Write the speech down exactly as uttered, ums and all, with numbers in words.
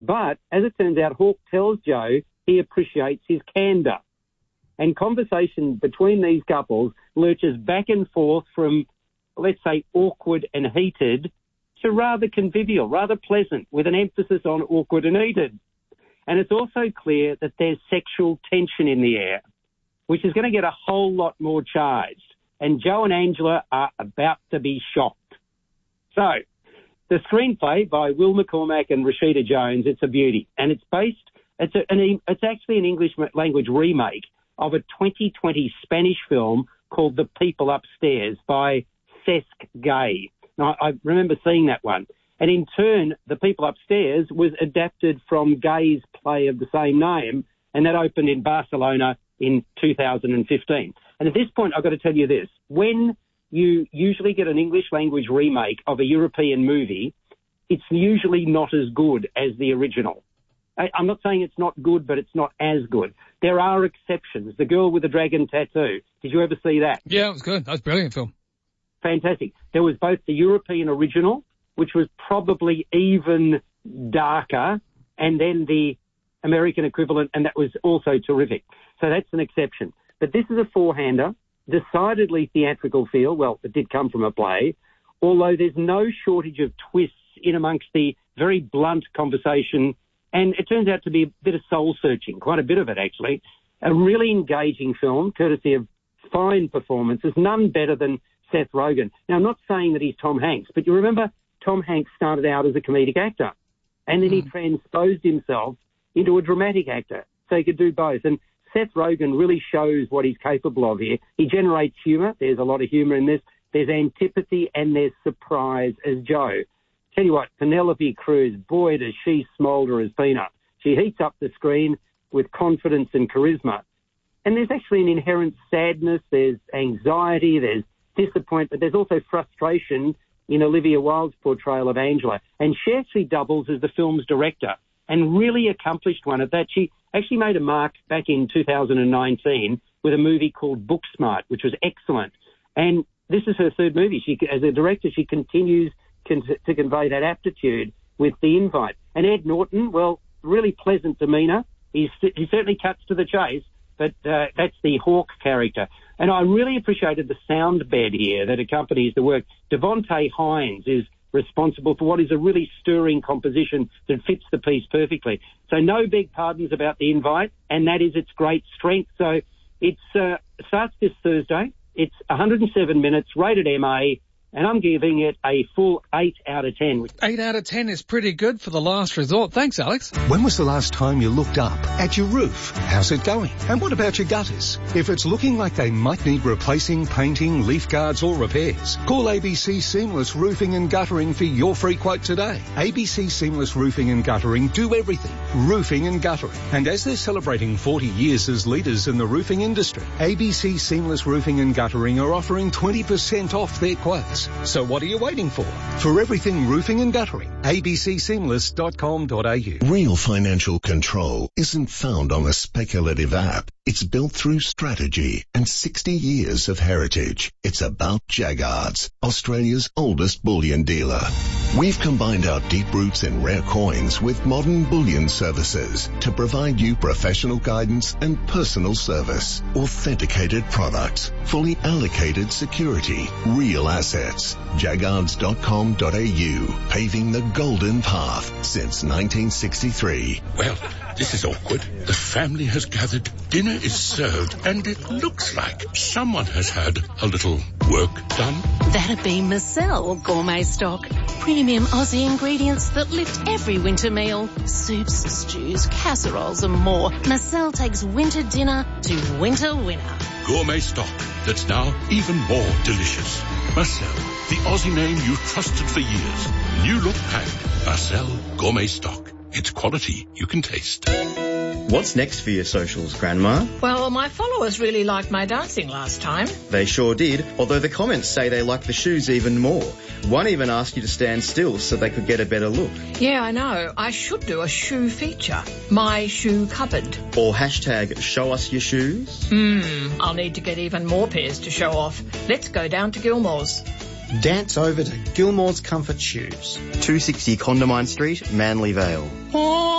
But as it turns out, Hawke tells Joe he appreciates his candour. And conversation between these couples lurches back and forth from, let's say, awkward and heated to rather convivial, rather pleasant, with an emphasis on awkward and heated. And it's also clear that there's sexual tension in the air, which is going to get a whole lot more charged. And Joe and Angela are about to be shocked. So, the screenplay by Will McCormack and Rashida Jones, it's a beauty. And it's based, it's, a, an, it's actually an English language remake of a twenty twenty Spanish film called The People Upstairs by Cesc Gay. Now, I remember seeing that one. And in turn, The People Upstairs was adapted from Gay's play of the same name, and that opened in Barcelona in two thousand fifteen. And at this point, I've got to tell you this. When you usually get an English language remake of a European movie, it's usually not as good as the original. I, I'm not saying it's not good, but it's not as good. There are exceptions. The Girl with the Dragon Tattoo. Did you ever see that? Yeah, it was good. That was a brilliant film. Fantastic. There was both the European original, which was probably even darker, and then the American equivalent, and that was also terrific. So that's an exception. But this is a four-hander, decidedly theatrical feel. Well, it did come from a play, although there's no shortage of twists in amongst the very blunt conversation, and it turns out to be a bit of soul-searching, quite a bit of it, actually. A really engaging film, courtesy of fine performances, none better than Seth Rogen. Now, I'm not saying that he's Tom Hanks, but you remember Tom Hanks started out as a comedic actor, and then mm. he transposed himself into a dramatic actor, so he could do both. And Seth Rogen really shows what he's capable of here. He generates humour. There's a lot of humour in this. There's antipathy and there's surprise as Joe. Tell you what, Penelope Cruz, boy, does she smoulder as Peanut. She heats up the screen with confidence and charisma. And there's actually an inherent sadness, there's anxiety, there's disappointment, there's also frustration in Olivia Wilde's portrayal of Angela. And she actually doubles as the film's director, and really accomplished one at that. She actually made a mark back in two thousand nineteen with a movie called Booksmart, which was excellent. And this is her third movie. She, as a director, she continues con- to convey that aptitude with The Invite. And Ed Norton, well, really pleasant demeanour. He's, he certainly cuts to the chase, but uh, that's the Hawke character. And I really appreciated the sound bed here that accompanies the work. Devontae Hines is responsible for what is a really stirring composition that fits the piece perfectly. So no big pardons about The Invite, and that is its great strength. So it uh, starts this Thursday. It's one hundred seven minutes, rated M A, and I'm giving it a full eight out of ten. eight out of ten is pretty good for the last resort. Thanks, Alex. When was the last time you looked up at your roof? How's it going? And what about your gutters? If it's looking like they might need replacing, painting, leaf guards or repairs, call A B C Seamless Roofing and Guttering for your free quote today. A B C Seamless Roofing and Guttering do everything. Roofing and guttering. And as they're celebrating forty years as leaders in the roofing industry, A B C Seamless Roofing and Guttering are offering twenty percent off their quotes. So what are you waiting for? For everything roofing and guttering, a b c seamless dot com dot a u. Real financial control isn't found on a speculative app. It's built through strategy and sixty years of heritage. It's about Jaggards, Australia's oldest bullion dealer. We've combined our deep roots in rare coins with modern bullion services to provide you professional guidance and personal service. Authenticated products, fully allocated security, real assets. Jaggards dot com dot a u, paving the golden path since nineteen sixty-three. Well, this is awkward. The family has gathered, dinner is served, and it looks like someone has had a little work done. That'd be Marcel Gourmet Stock. Premium Aussie ingredients that lift every winter meal. Soups, stews, casseroles and more. Marcel takes winter dinner to winter winner. Gourmet stock that's now even more delicious. Marcel, the Aussie name you trusted for years. New look packed. Marcel Gourmet Stock. It's quality you can taste. What's next for your socials, Grandma? Well, my followers really liked my dancing last time. They sure did, although the comments say they like the shoes even more. One even asked you to stand still so they could get a better look. Yeah, I know. I should do a shoe feature. My shoe cupboard. Or hashtag show us your shoes. Hmm, I'll need to get even more pairs to show off. Let's go down to Gilmore's. Dance over to Gilmore's Comfort Shoes. two sixty Condamine Street, Manly Vale.